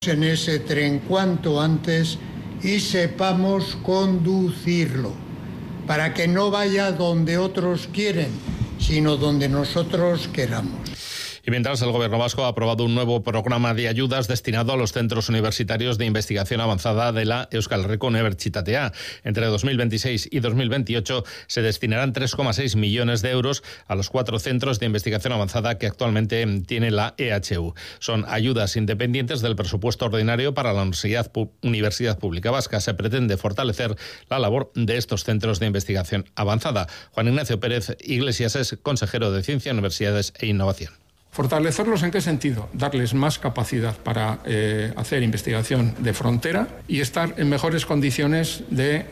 en ese tren cuanto antes y sepamos conducirlo, para que no vaya donde otros quieren, sino donde nosotros queramos. Y mientras, el Gobierno vasco ha aprobado un nuevo programa de ayudas destinado a los centros universitarios de investigación avanzada de la Euskal Herriko Unibertsitatea. Entre 2026 y 2028 se destinarán 3,6 millones de euros a los 4 centros de investigación avanzada que actualmente tiene la EHU. Son ayudas independientes del presupuesto ordinario para la Universidad Pública Vasca. Se pretende fortalecer la labor de estos centros de investigación avanzada. Juan Ignacio Pérez Iglesias es consejero de Ciencia, Universidades e Innovación. ¿Fortalecerlos en qué sentido? Darles más capacidad para hacer investigación de frontera y estar en mejores condiciones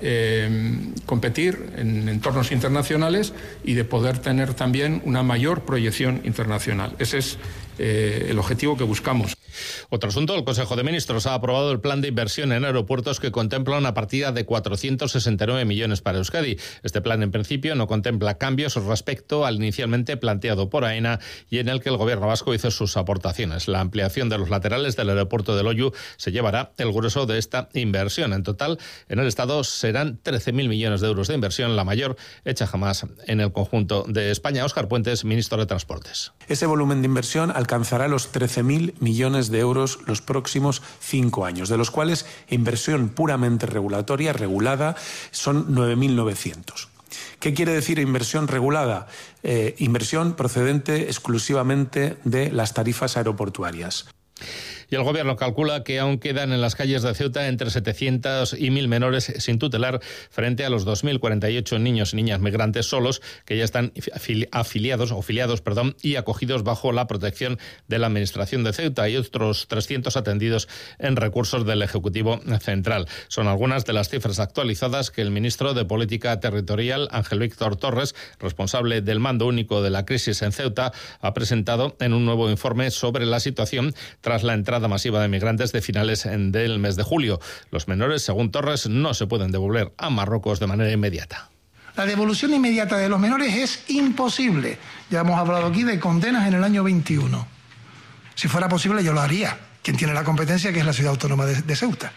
de competir en entornos internacionales y de poder tener también una mayor proyección internacional. Ese es el objetivo que buscamos. Otro asunto, el Consejo de Ministros ha aprobado el plan de inversión en aeropuertos que contempla una partida de 469 millones para Euskadi. Este plan, en principio, no contempla cambios respecto al inicialmente planteado por AENA y en el que el Gobierno vasco hizo sus aportaciones. La ampliación de los laterales del aeropuerto de Loiu se llevará el grueso de esta inversión. En total, en el Estado serán 13.000 millones de euros de inversión, la mayor hecha jamás en el conjunto de España. Óscar Puentes, ministro de Transportes. Ese volumen de inversión alcanzará los 13.000 millones de euros los próximos 5 años, de los cuales inversión puramente regulatoria, regulada, son 9.900. ¿Qué quiere decir inversión regulada? Inversión procedente exclusivamente de las tarifas aeroportuarias. Y el Gobierno calcula que aún quedan en las calles de Ceuta entre 700 y 1.000 menores sin tutelar frente a los 2.048 niños y niñas migrantes solos que ya están afiliados y acogidos bajo la protección de la Administración de Ceuta y otros 300 atendidos en recursos del Ejecutivo Central. Son algunas de las cifras actualizadas que el ministro de Política Territorial, Ángel Víctor Torres, responsable del mando único de la crisis en Ceuta, ha presentado en un nuevo informe sobre la situación tras la entrada masiva de migrantes de finales del mes de julio. Los menores, según Torres, no se pueden devolver a Marruecos de manera inmediata. La devolución inmediata de los menores es imposible. Ya hemos hablado aquí de condenas en el año 21. Si fuera posible, yo lo haría. Quien tiene la competencia, que es la ciudad autónoma de Ceuta.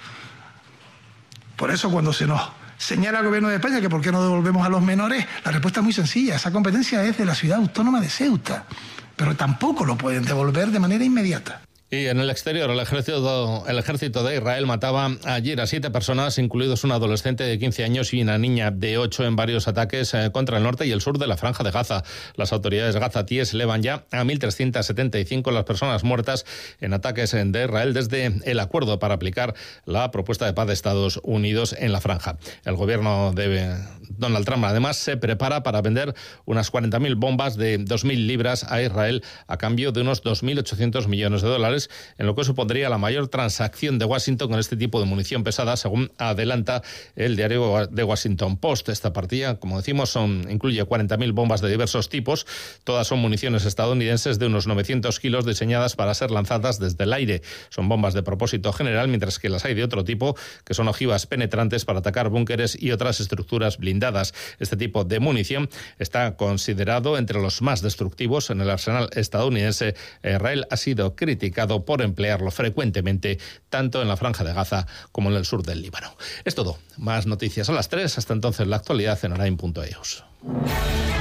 Por eso, cuando se nos señala al Gobierno de España que por qué no devolvemos a los menores, la respuesta es muy sencilla. Esa competencia es de la ciudad autónoma de Ceuta. Pero tampoco lo pueden devolver de manera inmediata. Y en el exterior, el ejército de Israel mataba ayer a 7 personas, incluidos un adolescente de 15 años y una niña de 8 en varios ataques contra el norte y el sur de la Franja de Gaza. Las autoridades gazatíes elevan ya a 1.375 las personas muertas en ataques de Israel desde el acuerdo para aplicar la propuesta de paz de Estados Unidos en la franja. El gobierno de Donald Trump, además, se prepara para vender unas 40.000 bombas de 2.000 libras a Israel a cambio de unos 2.800 millones de dólares, en lo que supondría la mayor transacción de Washington con este tipo de munición pesada, según adelanta el diario The Washington Post. Esta partida, como decimos, incluye 40.000 bombas de diversos tipos. Todas son municiones estadounidenses de unos 900 kilos diseñadas para ser lanzadas desde el aire. Son bombas de propósito general, mientras que las hay de otro tipo, que son ojivas penetrantes para atacar búnkeres y otras estructuras blindadas. Este tipo de munición está considerado entre los más destructivos en el arsenal estadounidense. Israel ha sido criticado por emplearlo frecuentemente tanto en la Franja de Gaza como en el sur del Líbano. Es todo. Más noticias a las 3. Hasta entonces, la actualidad en Arain.eus.